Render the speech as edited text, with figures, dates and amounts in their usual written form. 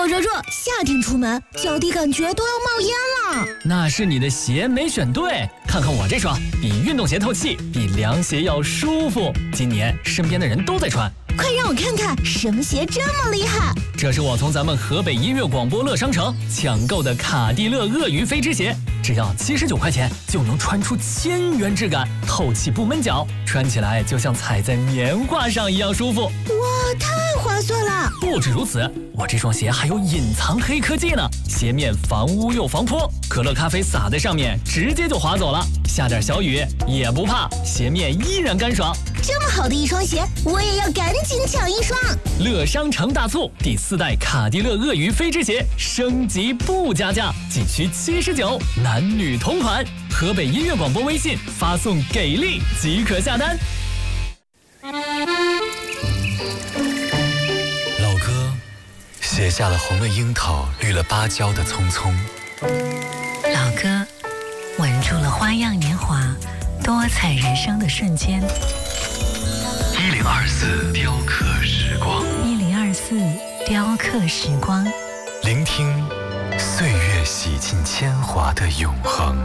热，夏天出门脚底感觉都要冒烟了。 那是你的鞋没选对，看看我这双，比运动鞋透气，比凉鞋要舒服。今年身边的人都在穿， 快让我看看什么鞋这么厉害！ 这是我从咱们河北音乐广播乐商城抢购的卡地勒鳄鱼飞织鞋，只要79块钱就能穿出1000元质感，透气不闷脚，穿起来就像踩在棉花上一样舒服。 哇，太划算了！ 不止如此，我这双鞋还有隐藏黑科技呢，鞋面防污又防泼，可乐咖啡洒在上面直接就滑走了，下点小雨也不怕，鞋面依然干爽。 这么好的一双鞋，我也要赶紧抢一双！ 乐商城大促，第4代卡地勒鳄鱼飞织鞋升级不加价，仅需79，男女同款。河北音乐广播微信发送给力即可下单。 老歌写下了红了樱桃绿了芭蕉的匆匆， 老歌吻住了花样年华多彩人生的瞬间。 1024雕刻时光 1024雕刻时光， 聆听岁月洗尽铅华的永恒。